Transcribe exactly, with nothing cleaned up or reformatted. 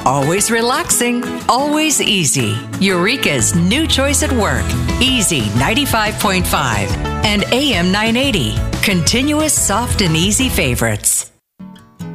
Always relaxing, always easy. Eureka's new choice at work. Easy ninety-five point five and A M nine eighty. Continuous soft and easy favorites.